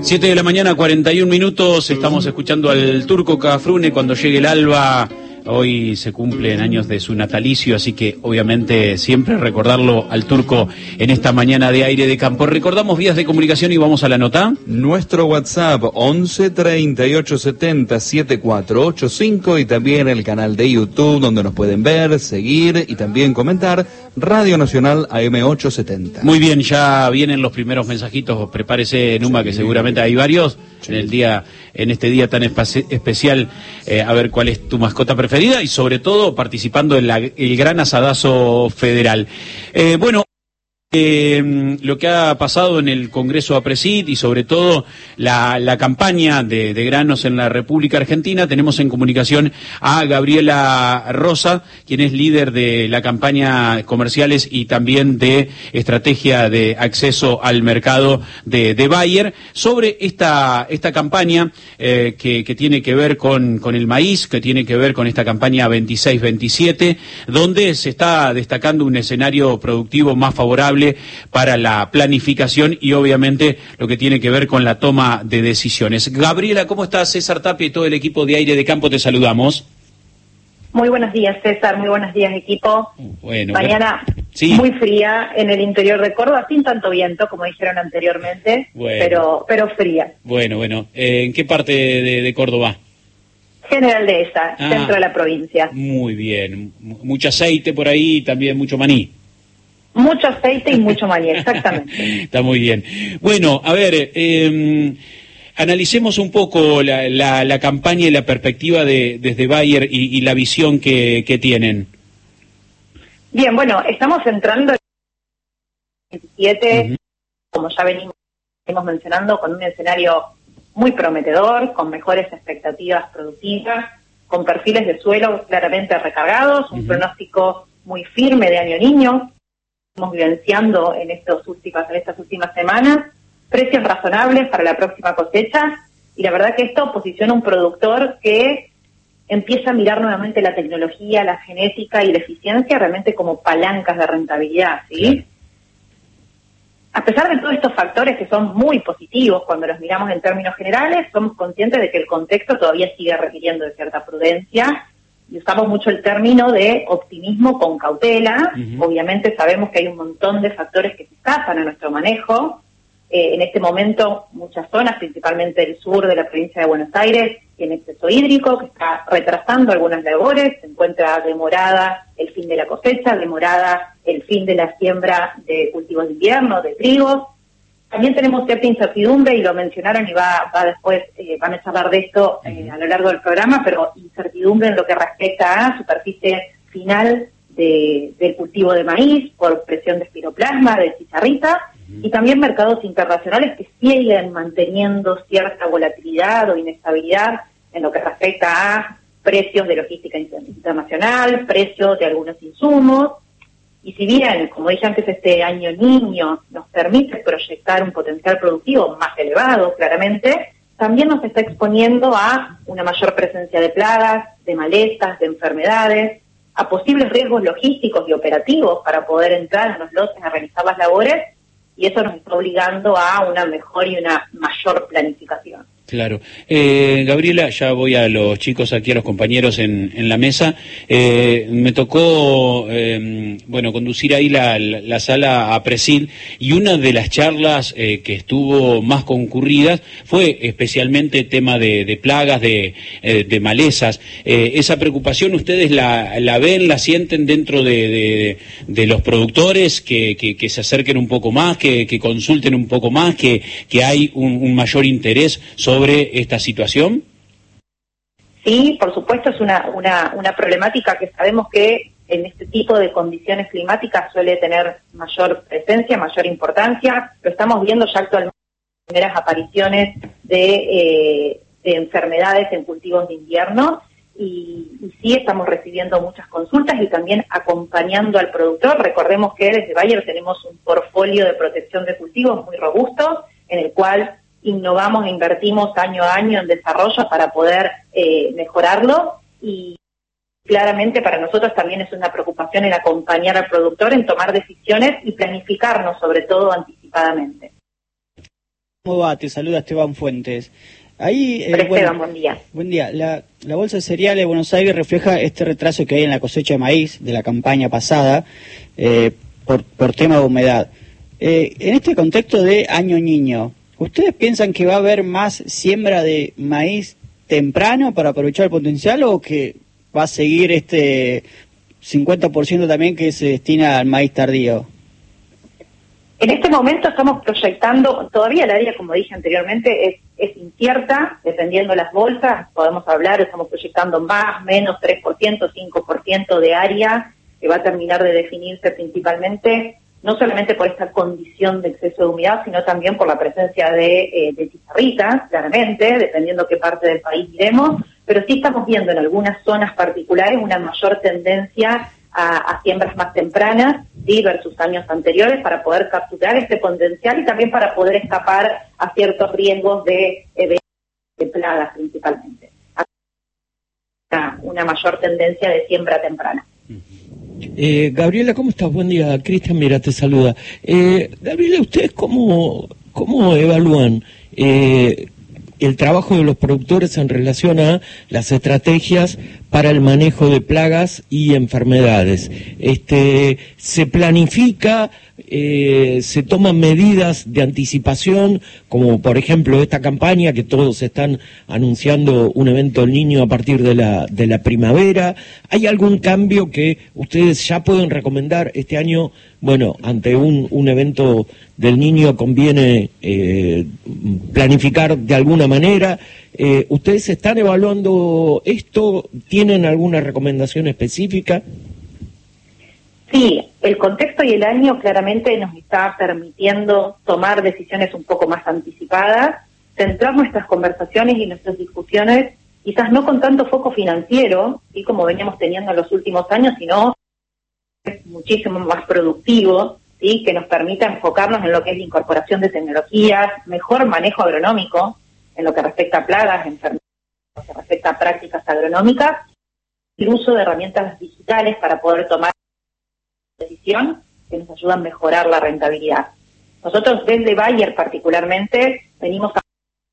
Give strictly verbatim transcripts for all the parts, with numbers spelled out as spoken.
Siete de la mañana, cuarenta y un minutos, estamos escuchando al Turco Cafrune. Cuando llegue el alba. Hoy se cumplen años de su natalicio, así que obviamente siempre recordarlo al Turco en esta mañana de Aire de Campo. Recordamos vías de comunicación y vamos a la nota. Nuestro WhatsApp once treinta y ocho setenta setenta y cuatro ochenta y cinco y también el canal de YouTube donde nos pueden ver, seguir y también comentar. Radio Nacional A M ochocientos setenta. Muy bien, ya vienen los primeros mensajitos. Prepárese, Numa, que seguramente hay varios sí. en el día, en este día tan espaci- especial. Eh, a ver cuál es tu mascota preferida y sobre todo participando en la, el gran asadazo federal. Eh, bueno. Eh, lo que ha pasado en el Congreso APRESID y sobre todo la, la campaña de, de granos en la República Argentina. Tenemos en comunicación a Gabriela Rosa, quien es líder de la campaña comerciales y también de estrategia de acceso al mercado de, de Bayer, sobre esta, esta campaña eh, que, que tiene que ver con, con el maíz, que tiene que ver con esta campaña veintiséis veintisiete, donde se está destacando un escenario productivo más favorable para la planificación y obviamente lo que tiene que ver con la toma de decisiones. Gabriela, ¿cómo estás? César Tapia y todo el equipo de Aire de Campo te saludamos. Muy buenos días, César, muy buenos días, equipo. Bueno, mañana sí. muy fría en el interior de Córdoba, sin tanto viento, como dijeron anteriormente, bueno. pero pero fría. Bueno, bueno. Eh, ¿En qué parte de, de Córdoba? General Dehesa, ah, centro de la provincia. Muy bien. Mucho aceite por ahí y también mucho maní. Mucho aceite y mucho maní, exactamente. Está muy bien. Bueno, a ver, eh, analicemos un poco la, la, la campaña y la perspectiva de desde Bayer y, y la visión que, que tienen. Bien, bueno, estamos entrando en el veintisiete, uh-huh. como ya venimos, venimos mencionando, con un escenario muy prometedor, con mejores expectativas productivas, con perfiles de suelo claramente recargados, un uh-huh. pronóstico muy firme de año niño. Estamos vivenciando en, estos últimas, en estas últimas semanas precios razonables para la próxima cosecha, y la verdad que esto posiciona un productor que empieza a mirar nuevamente la tecnología, la genética y la eficiencia realmente como palancas de rentabilidad, ¿sí? Claro. A pesar de todos estos factores que son muy positivos cuando los miramos en términos generales, somos conscientes de que el contexto todavía sigue requiriendo de cierta prudencia. Y usamos mucho el término de optimismo con cautela. Uh-huh. Obviamente sabemos que hay un montón de factores que se escapan a nuestro manejo. Eh, en este momento, muchas zonas, principalmente el sur de la provincia de Buenos Aires, tiene exceso hídrico que está retrasando algunas labores. Se encuentra demorada el fin de la cosecha, demorada el fin de la siembra de cultivos de invierno, de trigo. También tenemos cierta incertidumbre, y lo mencionaron y va, va después, eh, van a charlar de esto eh, a lo largo del programa, pero incertidumbre en lo que respecta a superficie final de, del cultivo de maíz por presión de espiroplasma, de chicharrita, uh-huh. y también mercados internacionales que siguen manteniendo cierta volatilidad o inestabilidad en lo que respecta a precios de logística internacional, precios de algunos insumos. Y si bien, como dije antes, este año niño nos permite proyectar un potencial productivo más elevado, claramente, también nos está exponiendo a una mayor presencia de plagas, de malezas, de enfermedades, a posibles riesgos logísticos y operativos para poder entrar en los lotes a realizar las labores, y eso nos está obligando a una mejor y una mayor planificación. Claro. Eh, Gabriela, ya voy a los chicos aquí, a los compañeros en, en la mesa. Eh, me tocó, eh, bueno, conducir ahí la, la, la sala APRESID, y una de las charlas eh, que estuvo más concurridas fue especialmente tema de, de plagas, de, eh, de malezas. Eh, esa preocupación, ¿ustedes la, la ven, la sienten dentro de, de, de los productores, que, que, que se acerquen un poco más, que, que consulten un poco más, que, que hay un, un mayor interés sobre sobre esta situación? Sí, por supuesto, es una, una, una problemática que sabemos que en este tipo de condiciones climáticas suele tener mayor presencia, mayor importancia. Lo estamos viendo ya actualmente en primeras apariciones de, eh, de enfermedades en cultivos de invierno, y, y sí estamos recibiendo muchas consultas y también acompañando al productor. Recordemos que desde Bayer tenemos un portfolio de protección de cultivos muy robusto, en el cual innovamos e invertimos año a año en desarrollo para poder eh, mejorarlo, y claramente para nosotros también es una preocupación el acompañar al productor en tomar decisiones y planificarnos sobre todo anticipadamente. ¿Cómo va? Te saluda Esteban Fuentes. Ahí, eh, Esteban, bueno, buen día. Buen día. La, la Bolsa de Cereales de Buenos Aires refleja este retraso que hay en la cosecha de maíz de la campaña pasada eh, por, por tema de humedad. Eh, en este contexto de Año Niño, ¿ustedes piensan que va a haber más siembra de maíz temprano para aprovechar el potencial o que va a seguir este cincuenta por ciento también que se destina al maíz tardío? En este momento estamos proyectando, todavía el área, como dije anteriormente, es, es incierta, dependiendo de las bolsas, podemos hablar, estamos proyectando más, menos, tres por ciento, cinco por ciento de área, que va a terminar de definirse principalmente, no solamente por esta condición de exceso de humedad, sino también por la presencia de, eh, de pizarritas, claramente, dependiendo qué parte del país iremos, pero sí estamos viendo en algunas zonas particulares una mayor tendencia A, a siembras más tempranas, ¿sí? Versus años anteriores, para poder capturar este potencial y también para poder escapar a ciertos riesgos de, de, de plagas principalmente. Una, una mayor tendencia de siembra temprana. Eh, Gabriela, ¿cómo estás? Buen día. Cristian Mira te saluda. Eh, Gabriela, ¿ustedes cómo, cómo evalúan eh, el trabajo de los productores en relación a las estrategias para el manejo de plagas y enfermedades? Este, ¿se planifica, eh, se toman medidas de anticipación, como por ejemplo esta campaña que todos están anunciando un evento del niño a partir de la, de la primavera? ¿Hay algún cambio que ustedes ya pueden recomendar este año? Bueno, ante un, un evento del niño conviene eh, planificar de alguna manera. Eh, ¿Ustedes están evaluando esto? ¿Tienen alguna recomendación específica? Sí, el contexto y el año claramente nos está permitiendo tomar decisiones un poco más anticipadas, centrar nuestras conversaciones y nuestras discusiones, quizás no con tanto foco financiero, ¿sí? Como veníamos teniendo en los últimos años, sino muchísimo más productivo, ¿sí? Que nos permita enfocarnos en lo que es la incorporación de tecnologías, mejor manejo agronómico, en lo que respecta a plagas, enfermedades, en lo que respecta a prácticas agronómicas, el uso de herramientas digitales para poder tomar decisión que nos ayudan a mejorar la rentabilidad. Nosotros desde Bayer particularmente venimos a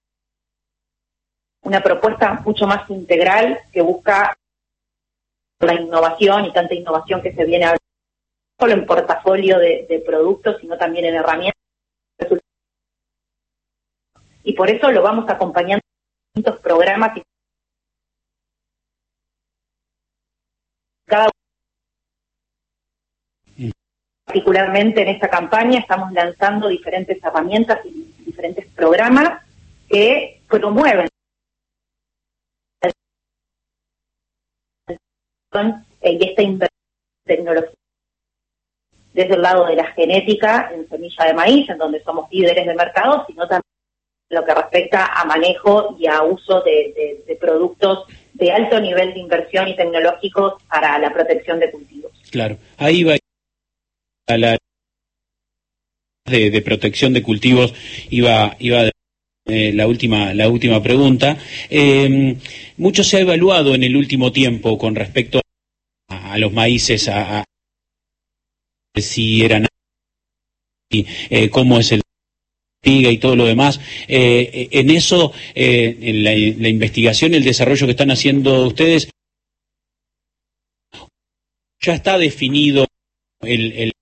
una propuesta mucho más integral que busca la innovación y tanta innovación que se viene a no solo en portafolio de, de productos, sino también en herramientas. Y por eso lo vamos acompañando en distintos programas y cada particularmente en esta campaña estamos lanzando diferentes herramientas y diferentes programas que promueven y esta inversión en tecnología desde el lado de la genética en semilla de maíz, en donde somos líderes de mercado, sino también lo que respecta a manejo y a uso de, de, de productos de alto nivel de inversión y tecnológicos para la protección de cultivos. Claro, ahí va a la de, de protección de cultivos, iba iba eh, la última la última pregunta. Eh, mucho se ha evaluado en el último tiempo con respecto a, a los maíces, a, a si eran eh, cómo es el y todo lo demás. Eh, en eso, eh, en la, la investigación, el desarrollo que están haciendo ustedes, ya está definido el, el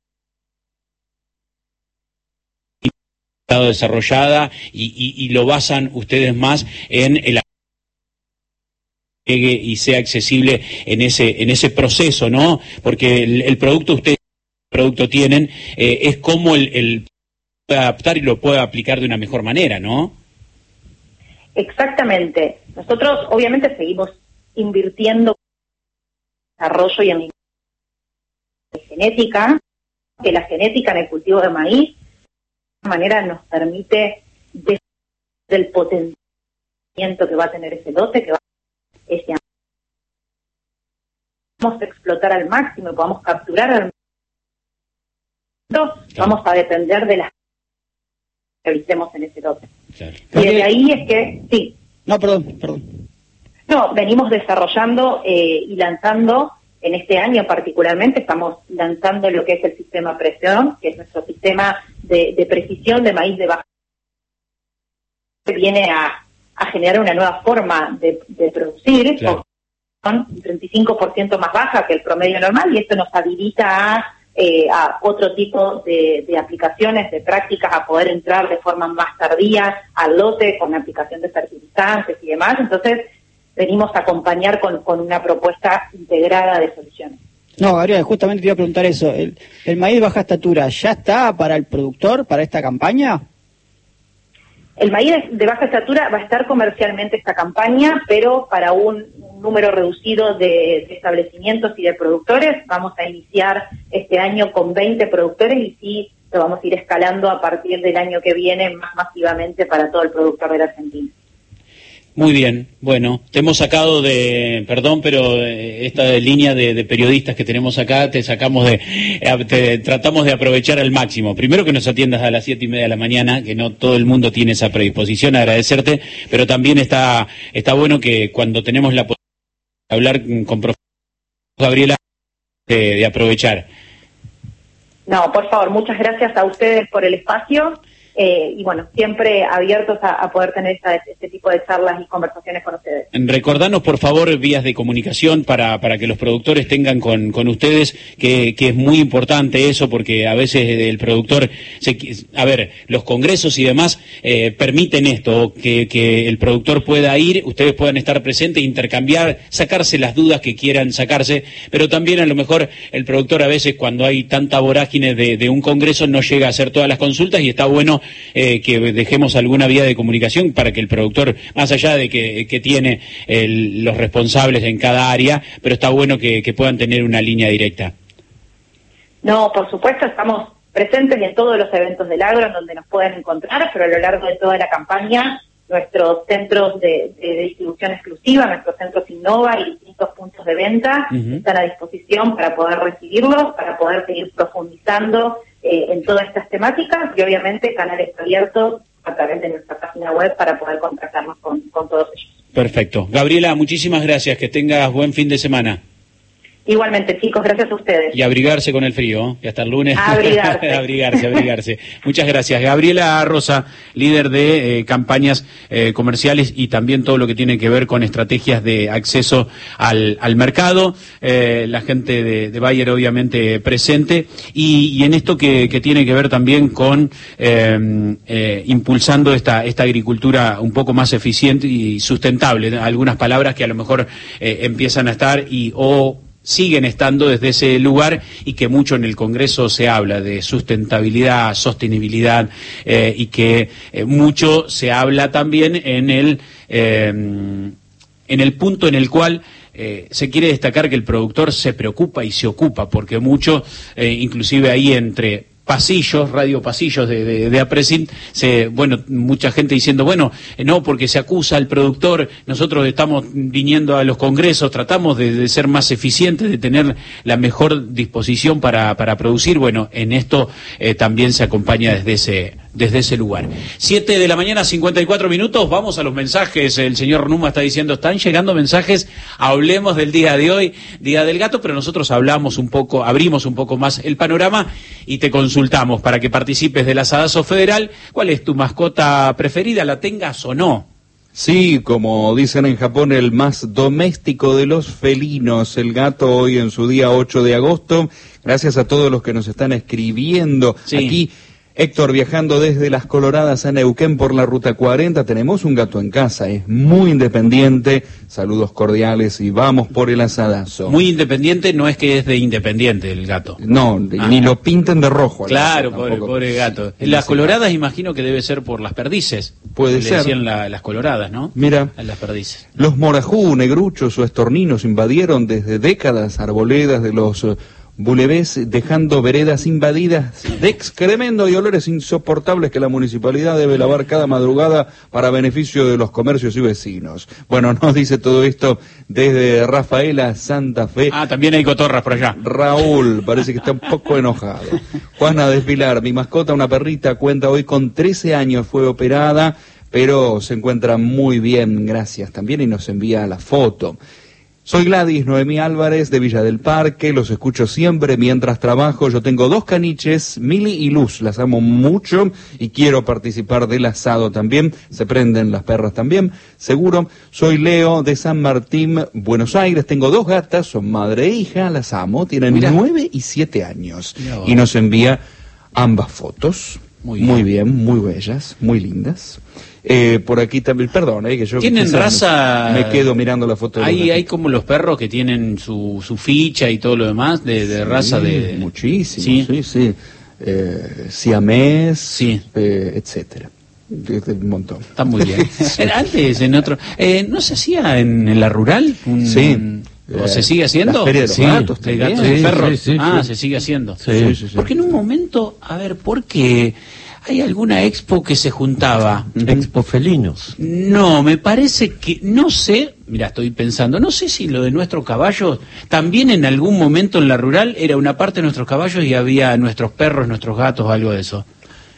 estado desarrollada y, y, y lo basan ustedes más en el llegue y sea accesible en ese en ese proceso, ¿no? Porque el, el producto ustedes el producto tienen eh, es como el, el adaptar y lo puede aplicar de una mejor manera, ¿no? Exactamente. Nosotros obviamente seguimos invirtiendo en desarrollo y en genética, que la genética en el cultivo de maíz de alguna manera nos permite desde el potenciamiento que va a tener ese lote, que va a tener ese vamos a explotar al máximo y podamos capturar al máximo, vamos a depender de las que realicemos en ese lote. Claro. Y desde ahí es que, sí. No, perdón, perdón. No, venimos desarrollando eh, y lanzando, en este año particularmente, estamos lanzando lo que es el sistema presión, que es nuestro sistema de, de precisión de maíz de baja viene a, a generar una nueva forma de, de producir, claro, con un treinta y cinco por ciento más baja que el promedio normal, y esto nos habilita a, eh, a otro tipo de, de aplicaciones, de prácticas, a poder entrar de forma más tardía al lote con aplicación de fertilizantes y demás. Entonces, venimos a acompañar con, con una propuesta integrada de soluciones. No, Gabriela, justamente te iba a preguntar eso. ¿El, el maíz de baja estatura ya está para el productor, para esta campaña? El maíz de baja estatura va a estar comercialmente esta campaña, pero para un número reducido de, de establecimientos y de productores. Vamos a iniciar este año con veinte productores y sí lo vamos a ir escalando a partir del año que viene más masivamente para todo el productor de la Argentina. Muy bien, bueno, te hemos sacado de, perdón, pero eh, esta línea de, de periodistas que tenemos acá, te sacamos de, eh, te tratamos de aprovechar al máximo. Primero que nos atiendas a las siete y media de la mañana, que no todo el mundo tiene esa predisposición, agradecerte, pero también está, está bueno que cuando tenemos la posibilidad de hablar con profesor Gabriela, de, de aprovechar. No, por favor, muchas gracias a ustedes por el espacio. Eh, y bueno, siempre abiertos a, a poder tener esta, este tipo de charlas y conversaciones con ustedes. Recordanos, por favor, vías de comunicación para, para que los productores tengan con, con ustedes, que, que es muy importante eso, porque a veces el productor, se, a ver, los congresos y demás eh, permiten esto, que, que el productor pueda ir, ustedes puedan estar presentes, intercambiar, sacarse las dudas que quieran sacarse, pero también a lo mejor el productor a veces cuando hay tanta vorágine de, de un congreso no llega a hacer todas las consultas, y está bueno Eh, que dejemos alguna vía de comunicación para que el productor, más allá de que, que tiene el, los responsables en cada área, pero está bueno que, que puedan tener una línea directa. No, por supuesto, estamos presentes en todos los eventos del agro en donde nos pueden encontrar, pero a lo largo de toda la campaña, nuestros centros de, de, de distribución exclusiva, nuestros centros Innova y distintos puntos de venta uh-huh. están a disposición para poder recibirlos, para poder seguir profundizando Eh, en todas estas temáticas, y obviamente canales abiertos a través de nuestra página web para poder contactarnos con, con todos ellos. Perfecto. Gabriela, muchísimas gracias, que tengas buen fin de semana. Igualmente, chicos, gracias a ustedes. Y abrigarse con el frío, y hasta el lunes. Abrigarse. abrigarse, abrigarse. Muchas gracias. Gabriela Rosa, líder de eh, campañas eh, comerciales y también todo lo que tiene que ver con estrategias de acceso al, al mercado. Eh, la gente de, de Bayer obviamente presente. Y, y en esto que, que tiene que ver también con eh, eh, impulsando esta, esta agricultura un poco más eficiente y sustentable. Algunas palabras que a lo mejor eh, empiezan a estar y o siguen estando desde ese lugar, y que mucho en el Congreso se habla de sustentabilidad, sostenibilidad, eh, y que eh, mucho se habla también en el eh, en el punto en el cual eh, se quiere destacar que el productor se preocupa y se ocupa, porque mucho, eh, inclusive ahí entre pasillos, radio pasillos de, de, de Apresin, se, bueno, mucha gente diciendo, bueno, eh, no, porque se acusa al productor, nosotros estamos viniendo a los congresos, tratamos de, de ser más eficientes, de tener la mejor disposición para, para producir. Bueno, en esto eh, también se acompaña desde ese, desde ese lugar. Siete de la mañana, cincuenta y cuatro minutos, vamos a los mensajes. El señor Numa está diciendo, están llegando mensajes, hablemos del día de hoy, Día del Gato, pero nosotros hablamos un poco, abrimos un poco más el panorama y te consultamos para que participes del asadazo federal. ¿Cuál es tu mascota preferida, la tengas o no? Sí, como dicen en Japón, el más doméstico de los felinos, el gato, hoy en su día ocho de agosto. Gracias a todos los que nos están escribiendo. Sí. Aquí Héctor, viajando desde Las Coloradas a Neuquén por la Ruta cuarenta, tenemos un gato en casa, es muy independiente, saludos cordiales y vamos por el asadazo. Muy independiente, no es que es de Independiente el gato. No, ah, ni lo pinten de rojo. Claro, gato, pobre, pobre gato. Las Coloradas imagino que debe ser por las perdices. Puede Le ser. decían la, las Coloradas, ¿no? Mira, a las perdices. Los morajú, negruchos o estorninos invadieron desde décadas arboledas de los Bulevés, dejando veredas invadidas de excremento y olores insoportables que la municipalidad debe lavar cada madrugada para beneficio de los comercios y vecinos. Bueno, nos dice todo esto desde Rafaela, Santa Fe. Ah, también hay cotorras por allá. Raúl, parece que está un poco enojado. Juana de Pilar, mi mascota, una perrita, cuenta hoy con trece años, fue operada, pero se encuentra muy bien, gracias también, y nos envía la foto. Soy Gladys Noemí Álvarez de Villa del Parque, los escucho siempre mientras trabajo. Yo tengo dos caniches, Mili y Luz, las amo mucho y quiero participar del asado también. Se prenden las perras también, seguro. Soy Leo de San Martín, Buenos Aires. Tengo dos gatas, son madre e hija, las amo. Tienen Mirá. nueve y siete años. Mirá. Y nos envía ambas fotos. Muy bien. Muy bien, muy bellas, muy lindas. Eh, por aquí también, perdón, eh, que yo ¿Tienen quizás raza? me quedo mirando la foto de los Hay, hay gatitos. como los perros que tienen su, su ficha y todo lo demás de, de raza de... Muchísimo, Sí. sí, sí. Eh, siamés, Sí. eh, etcétera. De- de- Un montón. Está muy bien. Era Antes, en otro... Eh, ¿No se hacía en, en la rural? Un- Sí. ¿O Eh, se sigue haciendo? la feria de los Sí, gatos de también. gatos y Sí, perros. sí, sí, ah, sí. se sigue haciendo. Sí. Sí, sí, sí. Porque en un momento, a ver, ¿por qué hay alguna expo que se juntaba? Expo felinos. No, me parece que, no sé, mira, estoy pensando, no sé si lo de nuestros caballos, también en algún momento en la rural era una parte de nuestros caballos y había nuestros perros, nuestros gatos, algo de eso.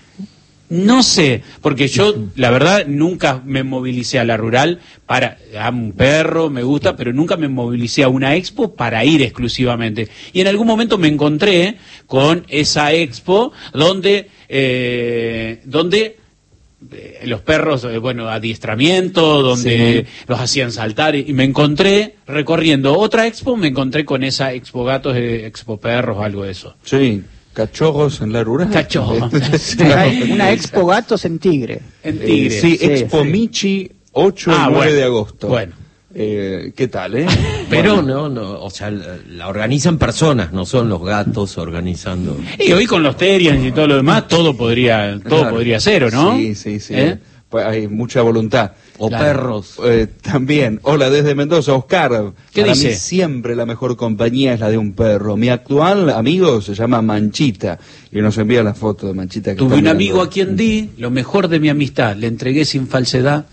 No sé, porque yo, la verdad, nunca me movilicé a la rural para, amo un perro, me gusta, pero nunca me movilicé a una expo para ir exclusivamente. Y en algún momento me encontré con esa expo donde, eh, donde eh, los perros, eh, bueno, adiestramiento, donde Sí. los hacían saltar, y me encontré recorriendo otra expo, me encontré con esa expo gatos, eh, expo perros, algo de eso. Sí, cachorros en la rural. Cachorros. Hay una expo gatos en Tigre. En Eh, Tigre. sí, Sí, Expo sí. Michi, ocho Ah, y nueve bueno, de agosto. bueno. Eh, ¿Qué tal, eh? Pero Bueno, no, no, o sea, la, la organizan personas, no son los gatos organizando. Y hoy con los Terians y todo lo demás, todo podría, todo claro. podría ser, ¿o no? Sí, sí, sí. ¿Eh? Pues hay mucha voluntad. O Claro. perros. Eh, también, hola desde Mendoza, Oscar. ¿Qué Para dice? mí siempre la mejor compañía es la de un perro. Mi actual amigo se llama Manchita y nos envía la foto de Manchita. Que Tuve está un mirando. amigo a quien di lo mejor de mi amistad, le entregué sin falsedad.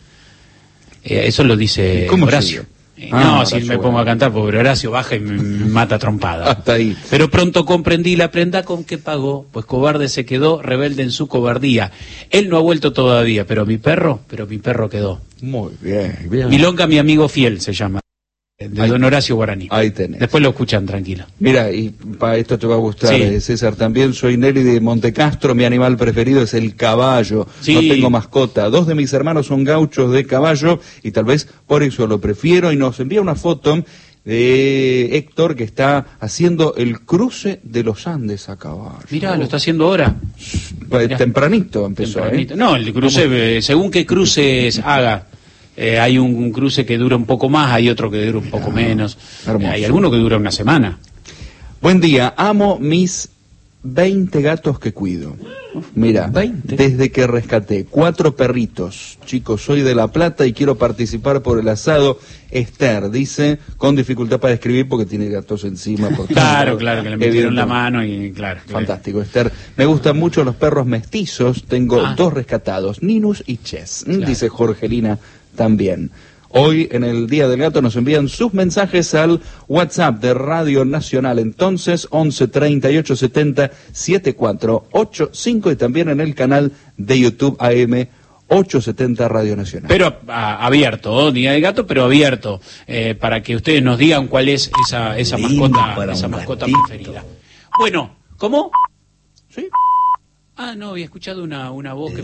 Eh, eso lo dice ¿Cómo Horacio. sigue? Eh, Ah, no, Horacio, si me bueno. pongo a cantar, pobre Horacio baja y me, me mata trompada. Hasta ahí. Pero pronto comprendí la prenda con que pagó, pues cobarde se quedó, rebelde en su cobardía. Él no ha vuelto todavía, pero mi perro, pero mi perro quedó. Muy bien. Bien. Milonga, mi amigo fiel, se llama, de Ahí- don Horacio Guaraní. Ahí tenés. Después lo escuchan tranquilo. Mira, y para esto te va a gustar, Sí. eh, César, también soy Nelly de Montecastro, mi animal preferido es el caballo, Sí. no tengo mascota, dos de mis hermanos son gauchos de caballo y tal vez por eso lo prefiero, y nos envía una foto de Héctor que está haciendo el cruce de los Andes a caballo. Mirá, lo está haciendo ahora. Pues, mirá. tempranito empezó, Tempranito. ¿eh? No, el cruce, eh, según qué cruces haga, eh, hay un, un cruce que dura un poco más, hay otro que dura un poco menos, hermoso. eh, hay alguno que dura una semana. Buen día, amo mis veinte gatos que cuido. Mira, veinte. desde que rescaté cuatro perritos. Chicos, soy de La Plata y quiero participar por el asado. Esther dice, con dificultad para escribir porque tiene gatos encima. por todos Claro, lados. claro, que le metieron la Evidentemente. mano y claro. Fantástico, Esther. Me gustan mucho los perros mestizos. Tengo Ah. dos rescatados, Ninus y Chess. Mm, Claro. Dice Jorgelina también. Hoy, en el Día del Gato, nos envían sus mensajes al WhatsApp de Radio Nacional. Entonces, once treinta y ocho setenta setenta y cuatro ochenta y cinco y también en el canal de YouTube A M ochocientos setenta Radio Nacional. Pero a- abierto, Día del Gato, pero abierto, eh, para que ustedes nos digan cuál es esa, esa Lindo mascota, para esa un mascota gatito. preferida. Bueno, ¿cómo? ¿Sí? Ah, no, había escuchado una, una voz que